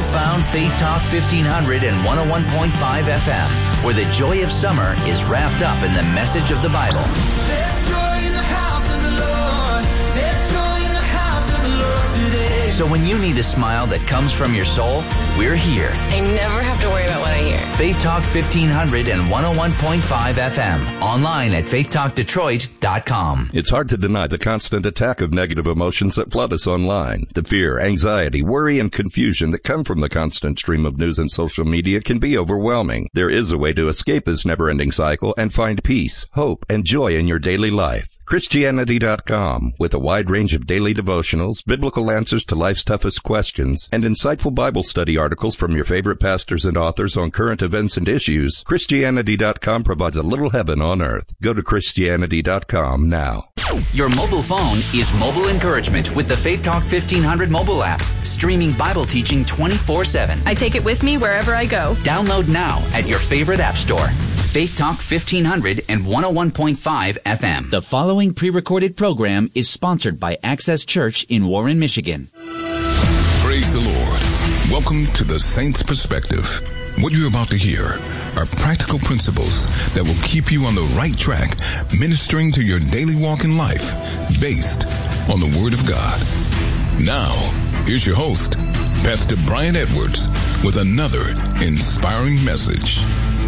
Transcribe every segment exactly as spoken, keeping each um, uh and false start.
you've found Faith Talk fifteen hundred and one oh one point five F M, where the joy of summer is wrapped up in the message of the Bible. There's joy in the house of the Lord. There's joy in the house of the Lord today. So when you need a smile that comes from your soul, we're here. I never have to worry about what I hear. Faith Talk fifteen hundred and one oh one point five F M. Online at faith talk detroit dot com. It's hard to deny the constant attack of negative emotions that flood us online. The fear, anxiety, worry, and confusion that come from the constant stream of news and social media can be overwhelming. There is a way to escape this never-ending cycle and find peace, hope, and joy in your daily life. Christianity dot com, with a wide range of daily devotionals, biblical answers to life's toughest questions, and insightful Bible study articles from your favorite pastors and authors on current events and issues, Christianity dot com provides a little heaven on earth. Go to Christianity dot com now. Your mobile phone is mobile encouragement with the Faith Talk fifteen hundred mobile app, streaming Bible teaching twenty-four seven. I take it with me wherever I go. Download now at your favorite app store. Faith Talk fifteen hundred and one oh one point five F M. The following pre-recorded program is sponsored by Access Church in Warren, Michigan. Praise the Lord. Welcome to the Saints Perspective. What you're about to hear are practical principles that will keep you on the right track, ministering to your daily walk in life, based on the Word of God. Now, here's your host, Pastor Brian Edwards, with another inspiring message.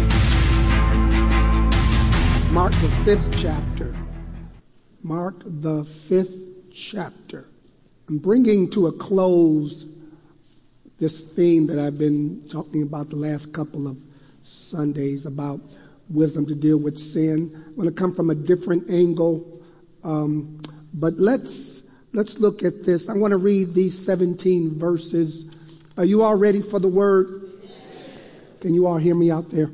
Mark the fifth chapter. Mark the fifth chapter. I'm bringing to a close this theme that I've been talking about the last couple of Sundays about wisdom to deal with sin. I'm going to come from a different angle, um, but let's let's look at this. I want to read these seventeen verses. Are you all ready for the word? Can you all hear me out there?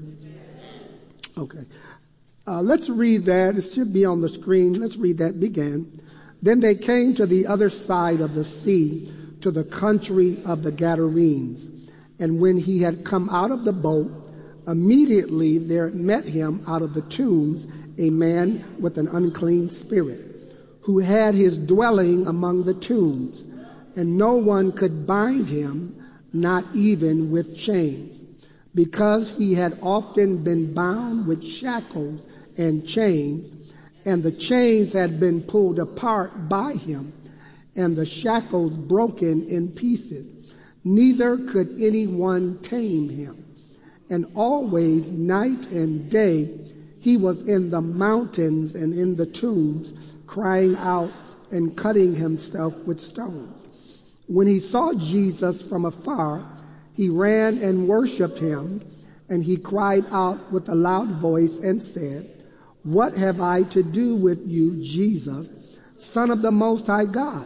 Okay. Uh, let's read that. It should be on the screen. Let's read that. Began. Then they came to the other side of the sea, to the country of the Gadarenes. And when he had come out of the boat, immediately there met him out of the tombs a man with an unclean spirit, who had his dwelling among the tombs, and no one could bind him, not even with chains, because he had often been bound with shackles and chains, and the chains had been pulled apart by him, and the shackles broken in pieces. Neither could anyone tame him. And always, night and day, he was in the mountains and in the tombs, crying out and cutting himself with stones. When he saw Jesus from afar, he ran and worshipped him, and he cried out with a loud voice and said, "What have I to do with you, Jesus, Son of the Most High God?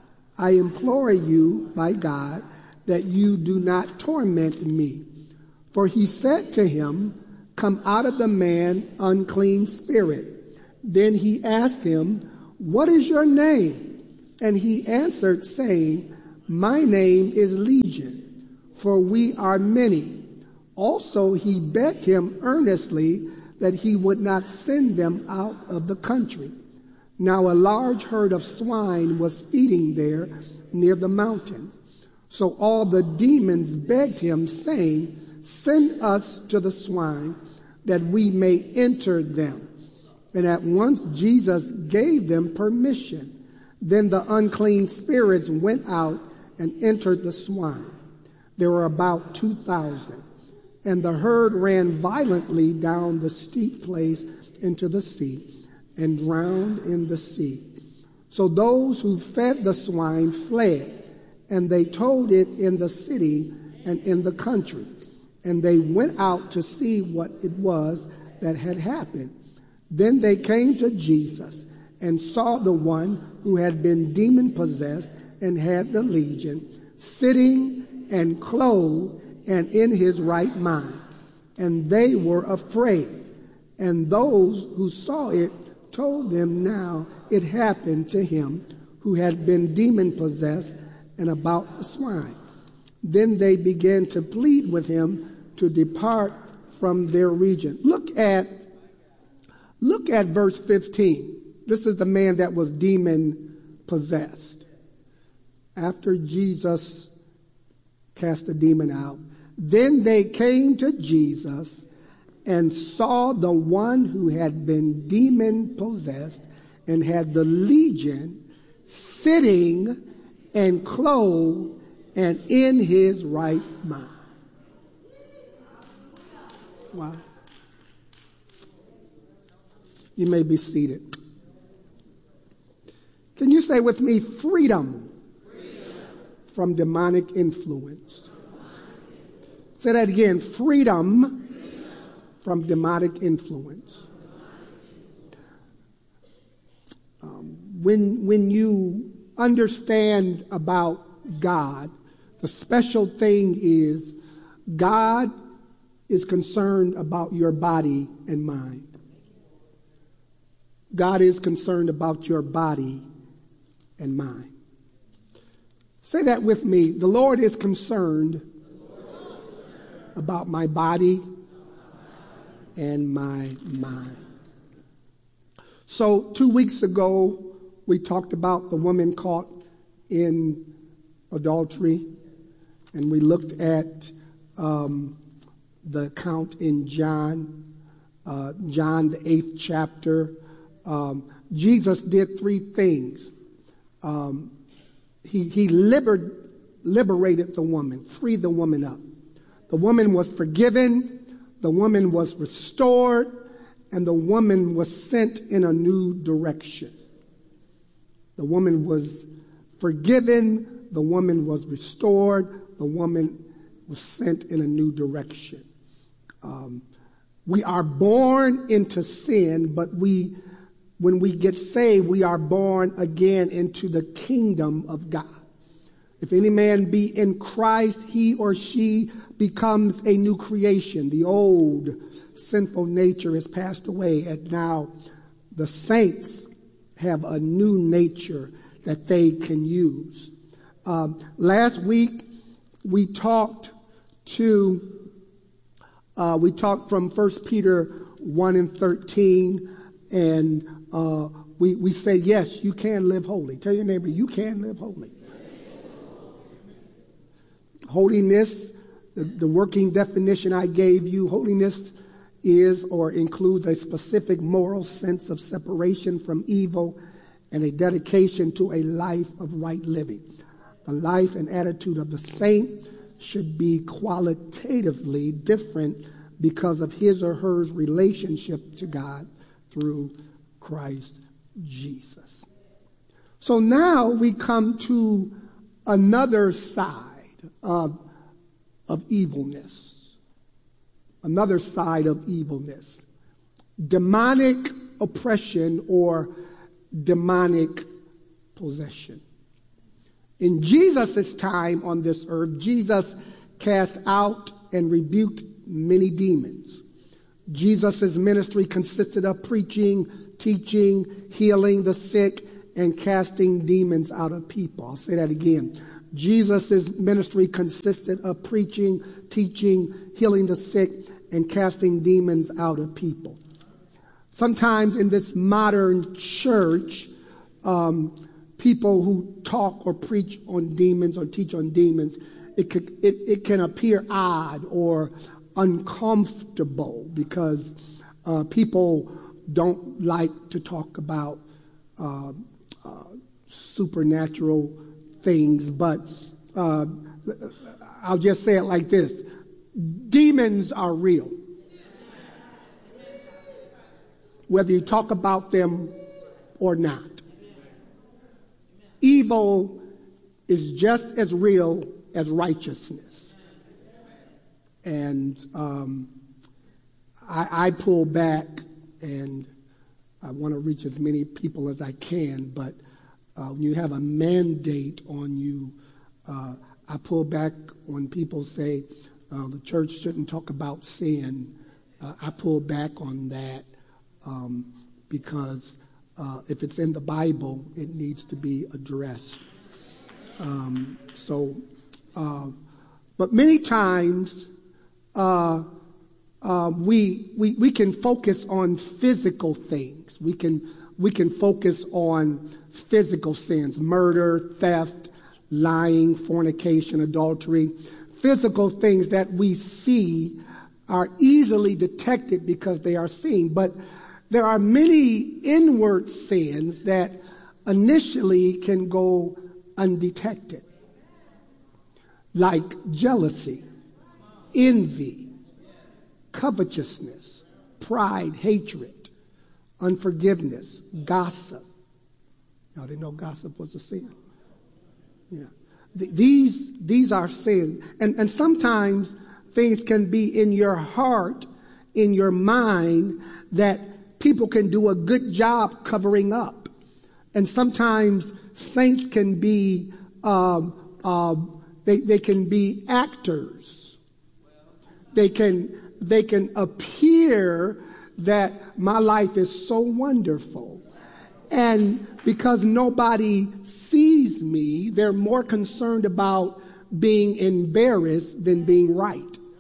I implore you, by God, that you do not torment me." For he said to him, "Come out of the man, unclean spirit." Then he asked him, "What is your name?" And he answered, saying, "My name is Legion, for we are many." Also he begged him earnestly that he would not send them out of the country. Now a large herd of swine was feeding there near the mountains. So all the demons begged him, saying, "Send us to the swine, that we may enter them." And at once Jesus gave them permission. Then the unclean spirits went out and entered the swine. There were about two thousand. And the herd ran violently down the steep place into the sea, and drowned in the sea. So those who fed the swine fled, and they told it in the city and in the country. And they went out to see what it was that had happened. Then they came to Jesus and saw the one who had been demon-possessed and had the legion, sitting and clothed and in his right mind. And they were afraid. And those who saw it told them now it happened to him who had been demon-possessed and about the swine. Then they began to plead with him to depart from their region. Look at, look at verse fifteen. This is the man that was demon-possessed. After Jesus cast the demon out. Then they came to Jesus and saw the one who had been demon possessed and had the legion sitting and clothed and in his right mind. Wow. You may be seated. Can you say with me, freedom, freedom. From demonic influence? Say that again, freedom, freedom. From demonic influence. Um, when, when you understand about God, the special thing is God is concerned about your body and mind. God is concerned about your body and mind. Say that with me. The Lord is concerned about my body and my mind. So two weeks ago, we talked about the woman caught in adultery, and we looked at um, the account in John, uh, John the eighth chapter. Um, Jesus did three things. Um, he he liber- liberated the woman, freed the woman up. The woman was forgiven, the woman was restored, and the woman was sent in a new direction. The woman was forgiven, the woman was restored, the woman was sent in a new direction. Um, we are born into sin, but we When we get saved, we are born again into the kingdom of God. If any man be in Christ, he or she becomes a new creation. The old sinful nature has passed away, and now the saints have a new nature that they can use. Um, last week, we talked to, uh, we talked from First Peter one and thirteen, and Uh, we, we say, yes, you can live holy. Tell your neighbor, you can live holy. Holiness, the, the working definition I gave you, holiness is or includes a specific moral sense of separation from evil and a dedication to a life of right living. The life and attitude of the saint should be qualitatively different because of his or her relationship to God through Christ Jesus. So now we come to another side of, of evilness. Another side of evilness. Demonic oppression or demonic possession. In Jesus' time on this earth, Jesus cast out and rebuked many demons. Jesus' ministry consisted of preaching, teaching, healing the sick, and casting demons out of people. I'll say that again. Jesus' ministry consisted of preaching, teaching, healing the sick, and casting demons out of people. Sometimes in this modern church, um, people who talk or preach on demons or teach on demons, it, could, it, it can appear odd or uncomfortable because uh, people don't like to talk about uh, uh, supernatural things, but uh, I'll just say it like this. Demons are real. Whether you talk about them or not. Evil is just as real as righteousness. And um, I, I pull back and I want to reach as many people as I can, but uh, when you have a mandate on you, uh, I pull back when people say uh, the church shouldn't talk about sin. Uh, I pull back on that um, because uh, if it's in the Bible, it needs to be addressed. Um, so, uh, but many times uh, uh, we, we we can focus on physical things. We can we can focus on physical sins: murder, theft, lying, fornication, adultery. physical things that we see are easily detected because they are seen. But there are many inward sins that initially can go undetected, like jealousy, envy, covetousness, pride, hatred, unforgiveness, gossip. Y'all didn't know gossip was a sin. Yeah. Th- these, these are sins. And, and sometimes things can be in your heart, in your mind, that people can do a good job covering up. And sometimes saints can be, um, um, they, they can be actors. They can, they can appear that my life is so wonderful. And because nobody sees me, they're more concerned about being embarrassed than being right.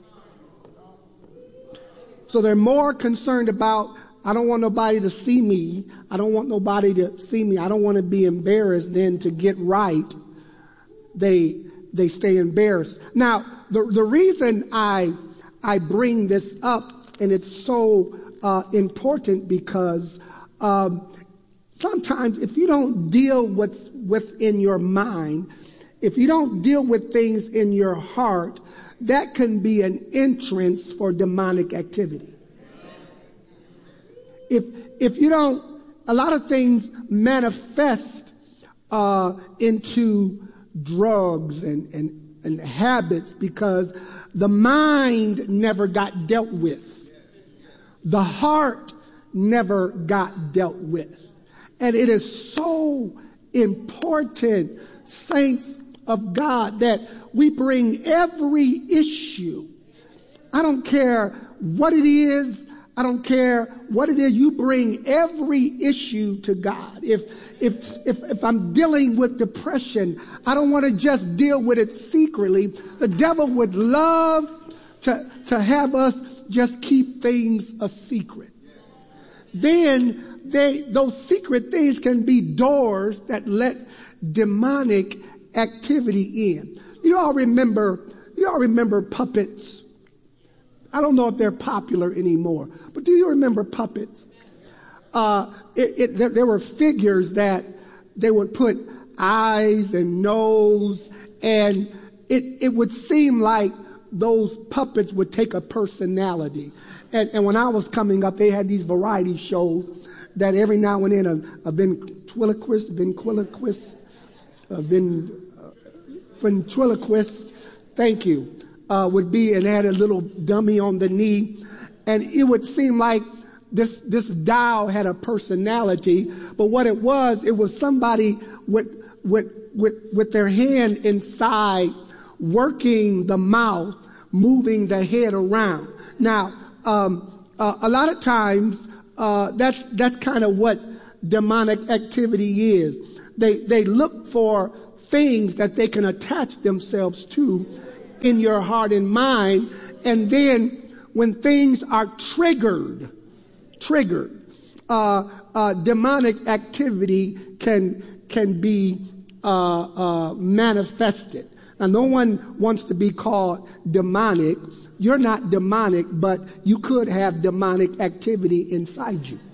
So they're more concerned about, I don't want nobody to see me. I don't want nobody to see me. I don't want to be embarrassed than to get right. They, they stay embarrassed. Now, the, the reason I, I bring this up, and it's so uh, important because, um, sometimes if you don't deal with within your mind, if you don't deal with things in your heart, that can be an entrance for demonic activity. If if you don't, a lot of things manifest uh, into drugs and, and, and habits because the mind never got dealt with. The heart never got dealt with. And it is so important, saints of God, that we bring every issue. I don't care what it is. I don't care what it is. You bring every issue to God. If, if, if, if I'm dealing with depression, I don't want to just deal with it secretly. The devil would love to, to have us just keep things a secret. Then They, those secret things can be doors that let demonic activity in. You all remember, you all remember puppets. I don't know if they're popular anymore, but do you remember puppets? Uh, it, it, there, there were figures that they would put eyes and nose, and it, it would seem like those puppets would take a personality. And, and when I was coming up, they had these variety shows that every now and then a, a ventriloquist, ventriloquist, a ven, uh, ventriloquist, thank you, uh, would be, and had a little dummy on the knee. And it would seem like this, this doll had a personality, but what it was, it was somebody with, with, with, with their hand inside, working the mouth, moving the head around. Now, um, uh, a lot of times, Uh, that's that's kind of what demonic activity is. They they look for things that they can attach themselves to in your heart and mind, and then when things are triggered, triggered, uh, uh, demonic activity can can be uh, uh, manifested. Now, no one wants to be called demonic. You're not demonic, but you could have demonic activity inside you.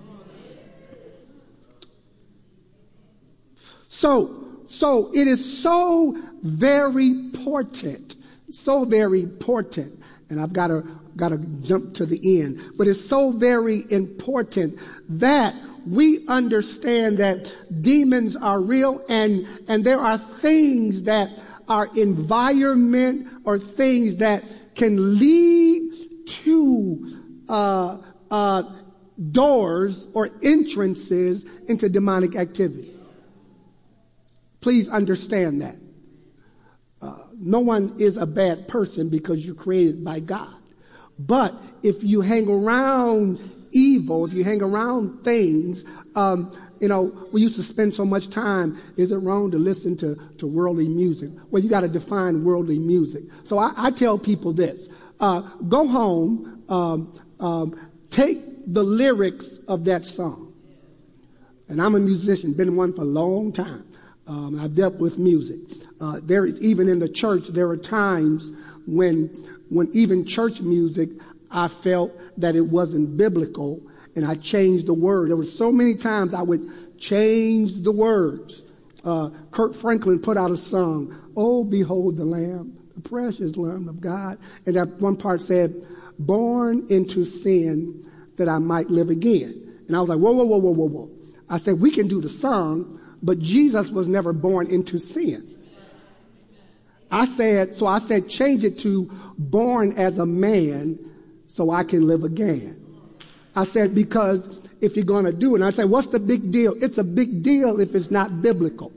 So, so it is so very important, so very important, and I've got to got to jump to the end, but it's so very important that we understand that demons are real, and and there are things that are environment or things that can lead to uh, uh, doors or entrances into demonic activity. Please understand that. Uh, no one is a bad person because you're created by God. But if you hang around evil, if you hang around things, um, you know, we used to spend so much time, is it wrong to listen to, to worldly music? Well, you got to define worldly music. So I, I tell people this, uh, go home, um, um, take the lyrics of that song. And I'm a musician, been one for a long time. Um, I've dealt with music. Uh, there is, even in the church, there are times when when even church music, I felt that it wasn't biblical, and I changed the word. There were so many times I would change the words. Uh, Kirk Franklin put out a song, "Oh, behold the Lamb, the precious Lamb of God." And that one part said, "Born into sin that I might live again." And I was like, whoa, whoa, whoa, whoa, whoa, whoa. I said, we can do the song, but Jesus was never born into sin. I said, so I said, change it to born as a man so I can live again. I said, because if you're going to do it, and I said, what's the big deal? It's a big deal if it's not biblical.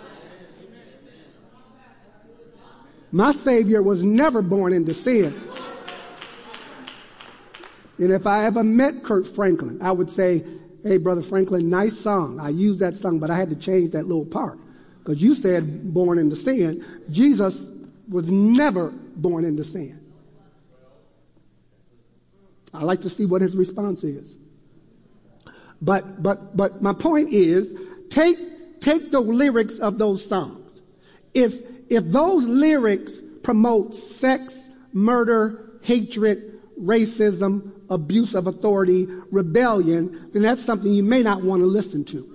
My Savior was never born into sin. And if I ever met Kirk Franklin, I would say, hey, Brother Franklin, nice song. I used that song, but I had to change that little part. Because you said born into sin. Jesus was never born into sin. I like to see what his response is. But but but my point is, take take the lyrics of those songs. If if those lyrics promote sex, murder, hatred, racism, abuse of authority, rebellion, then that's something you may not want to listen to.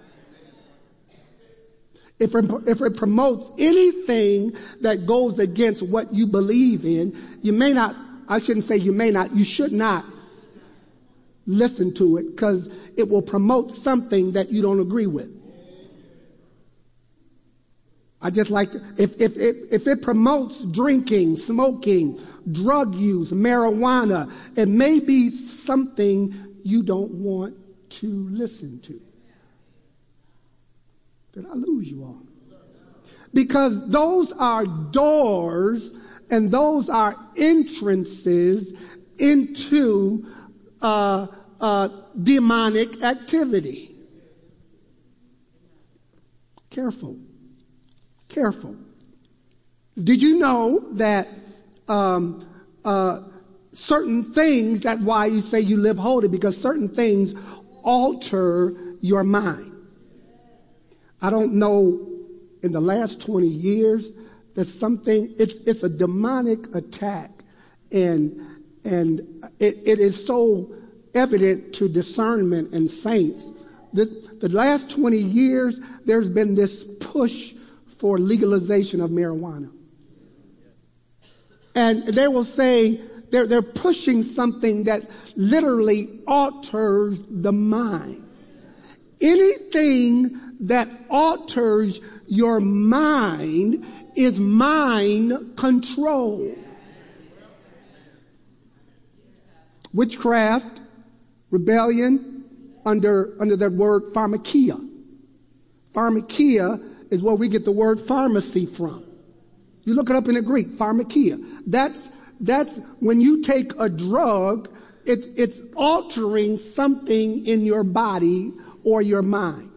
If it, if it promotes anything that goes against what you believe in, you may not, I shouldn't say you may not, you should not listen to it, because it will promote something that you don't agree with. I just like, to, if, if, if, if it promotes drinking, smoking, drug use, marijuana, it may be something you don't want to listen to. Did I lose you all? Because those are doors and those are entrances into uh, uh, demonic activity. Careful. Careful. Did you know that um, uh, certain things, that's why you say you live holy, because certain things alter your mind. I don't know, in the last twenty years, there's something, it's it's a demonic attack, and and it, it is so evident to discernment and saints. The, the last twenty years, there's been this push for legalization of marijuana. And they will say they're, they're pushing something that literally alters the mind. Anything that alters your mind is mind control. Witchcraft, rebellion, under, under that word pharmakia. Pharmakia is where we get the word pharmacy from. You look it up in the Greek, pharmakia. That's, that's when you take a drug, it's, it's altering something in your body or your mind.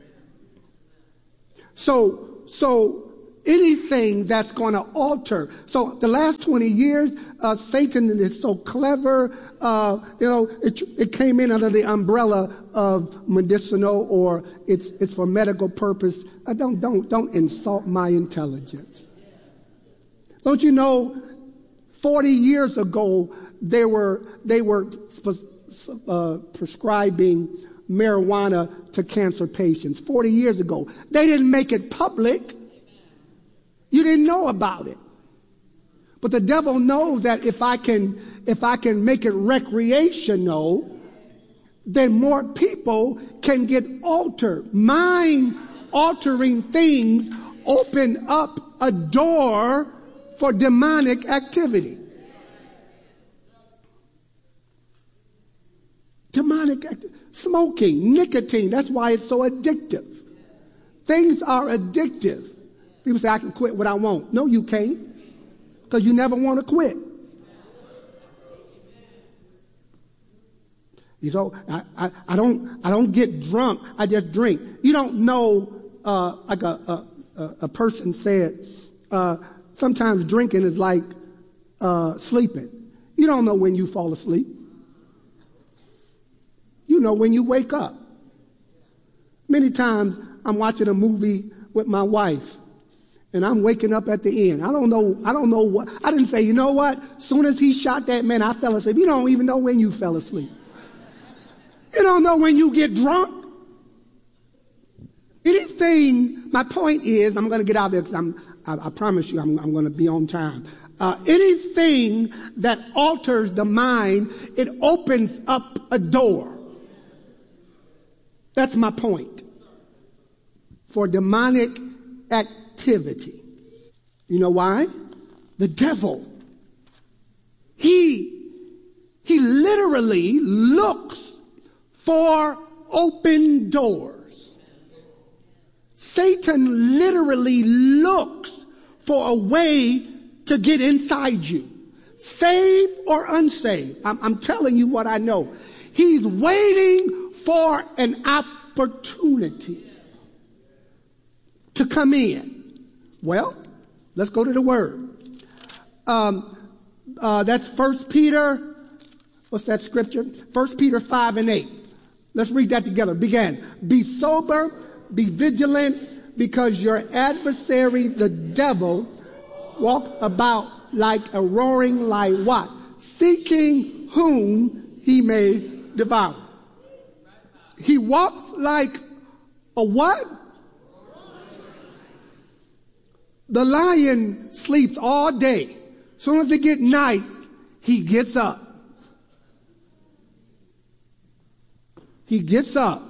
So, so anything that's going to alter. So the last twenty years, uh, Satan is so clever. Uh, you know, it, it came in under the umbrella of medicinal, or it's it's for medical purpose. Uh, don't don't don't insult my intelligence. Don't you know? Forty years ago, they were they were uh, prescribing marijuana to cancer patients. Forty years ago, they didn't make it public. You didn't know about it. But the devil knows that if I can, if I can make it recreational, then more people can get altered. Mind altering things open up a door for demonic activity. Demonic activity. Smoking, nicotine, that's why it's so addictive. Things are addictive. People say, I can quit what I want. No, you can't, because you never want to quit. You know, I, I, I don't I don't get drunk, I just drink. You don't know, uh, like a, a, a person said, uh, sometimes drinking is like uh, sleeping. You don't know when you fall asleep. You know when you wake up. Many times I'm watching a movie with my wife, And I'm waking up at the end. I don't know, I don't know what, I didn't say, you know what? Soon as he shot that man, I fell asleep. You don't even know when you fell asleep. You don't know when you get drunk. Anything, my point is, I'm going to get out of there because I'm, I, I promise you I'm, I'm going to be on time. Uh, anything that alters the mind, it opens up a door. That's my point. For demonic activity. You know why? The devil. He, he literally looks for open doors. Satan literally looks for a way to get inside you. Saved or unsaved. I'm, I'm telling you what I know. He's waiting for an opportunity to come in. Well, let's go to the word. Um, uh, that's First Peter. What's that scripture? First Peter five and eight. Let's read that together. Begin. Be sober, be vigilant, because your adversary, the devil, walks about like a roaring lion. What? Seeking whom he may devour. He walks like a what? The lion sleeps all day. As soon as it gets night, he gets up. He gets up.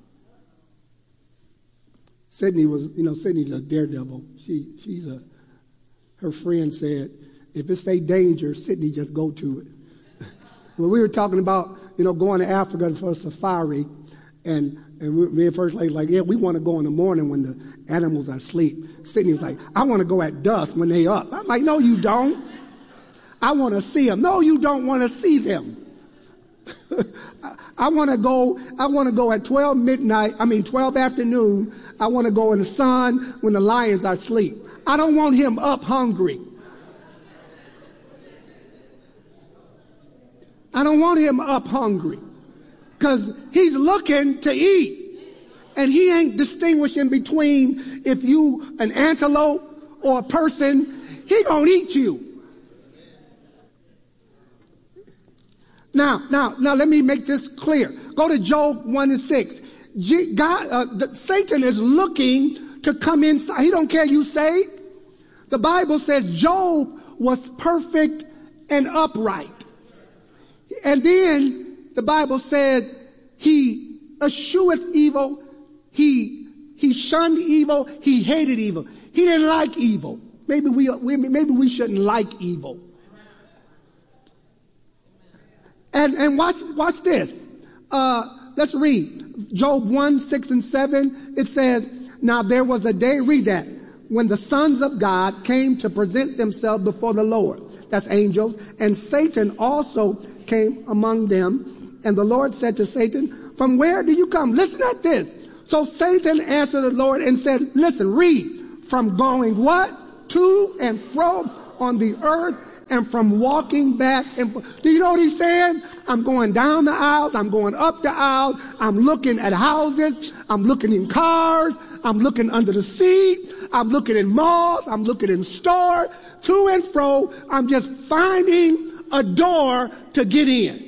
Sydney was, you know, Sydney's a daredevil. She, she's a, her friend said, if it say danger, Sydney just go to it. Well, we were talking about, you know, going to Africa for a safari, and and we, me and First Lady like, yeah, we want to go in the morning when the animals are asleep. Sydney was like, I want to go at dusk when they up. I'm like, no, you don't. I want to see them. No, you don't want to see them. I want to go, I want to go at twelve midnight, I mean twelve afternoon. I want to go in the sun when the lions are asleep. I don't want him up hungry. I don't want him up hungry. Because he's looking to eat. And he ain't distinguishing between if you an antelope or a person. He gonna eat you. Now, now, now let me make this clear. Go to Job one and six. G- God, uh, the, Satan is looking to come inside. He don't care you say. The Bible says Job was perfect and upright. And then the Bible said he escheweth evil. He, he shunned evil. He hated evil. He didn't like evil. Maybe we, we maybe we shouldn't like evil. And, and watch, watch this. Uh, let's read Job one, six and seven. It says, now there was a day, read that, when the sons of God came to present themselves before the Lord. That's angels. And Satan also came among them. And the Lord said to Satan, from where do you come? Listen at this. So Satan answered the Lord and said, listen, read, from going what? To and fro on the earth, and from walking back. And do you know what he's saying? I'm going down the aisles. I'm going up the aisles. I'm looking at houses. I'm looking in cars. I'm looking under the seat. I'm looking in malls. I'm looking in stores. To and fro. I'm just finding a door to get in.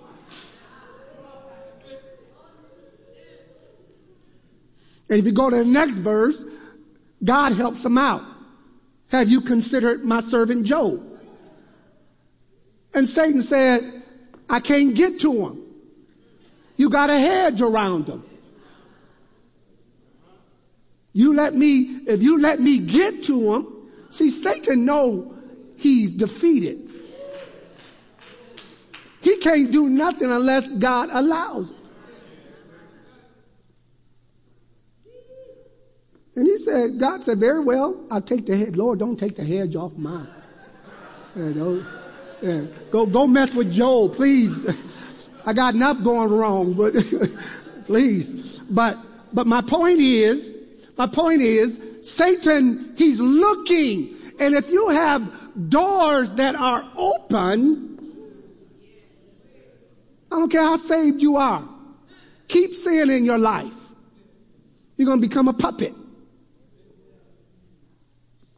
And if you go to the next verse, God helps him out. Have you considered my servant Job? And Satan said, I can't get to him. You got a hedge around him. You let me, if you let me get to him, see, Satan know he's defeated. He can't do nothing unless God allows it. And he said, God said, very well, I'll take the hedge. Lord, don't take the hedge off mine. Yeah, don't, yeah. Go, go mess with Job, please. I got enough going wrong, but please. But, but my point is, my point is, Satan, he's looking. And if you have doors that are open, I don't care how saved you are, keep sin in your life. You're going to become a puppet.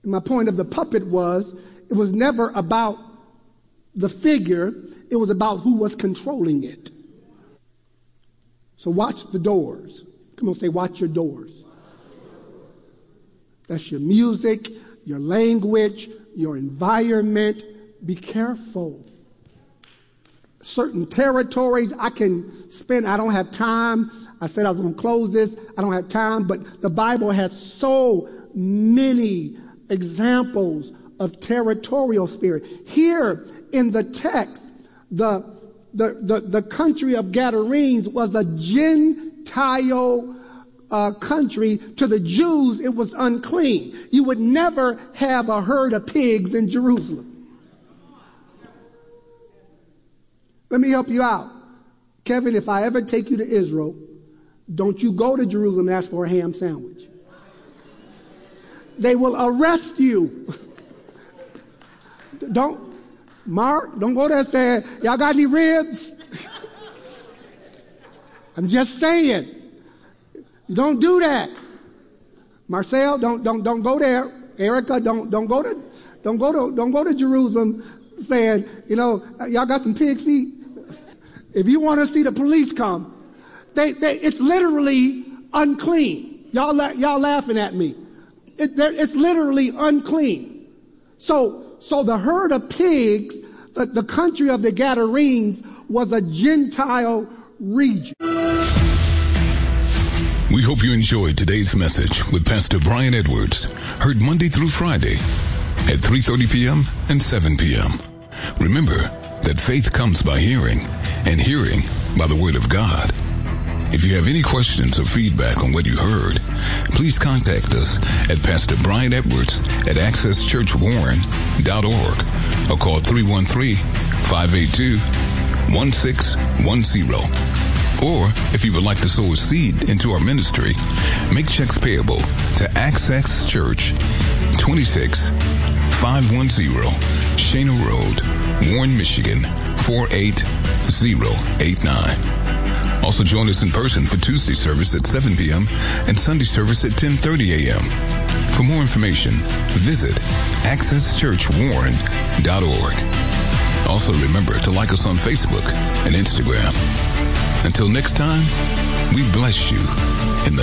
And my point of the puppet was, it was never about the figure, it was about who was controlling it. So watch the doors. Come on, say, watch your doors. That's your music, your language, your environment. Be careful. Certain territories I can spend, I don't have time. I said I was going to close this. I don't have time, but the Bible has so many examples of territorial spirit. Here in the text, the, the, the, the country of Gadarenes was a Gentile uh, country. To the Jews, it was unclean. You would never have a herd of pigs in Jerusalem. Let me help you out. Kevin, if I ever take you to Israel, don't you go to Jerusalem and ask for a ham sandwich. They will arrest you. Don't, Mark, don't go there saying, y'all got any ribs? I'm just saying. You don't do that. Marcel, don't don't don't go there. Erica, don't don't go to don't go to don't go to Jerusalem saying, you know, y'all got some pig feet. If you want to see the police come, they, they it's literally unclean. Y'all la- y'all laughing at me. It, it's literally unclean. So so the herd of pigs, the, the country of the Gadarenes, was a Gentile region. We hope you enjoyed today's message with Pastor Brian Edwards, heard Monday through Friday at three thirty p.m. and seven p.m. Remember that faith comes by hearing, and hearing by the Word of God. If you have any questions or feedback on what you heard, please contact us at Pastor Brian Edwards at access church warren dot org or call three one three, five eight two, one six one zero. Or, if you would like to sow a seed into our ministry, make checks payable to Access Church, twenty-six five one zero Shana Road, Warren, Michigan, four eight zero eight nine. Also join us in person for Tuesday service at seven p.m. and Sunday service at ten thirty a.m. For more information, visit access church warren dot org. Also remember to like us on Facebook and Instagram. Until next time, we bless you in the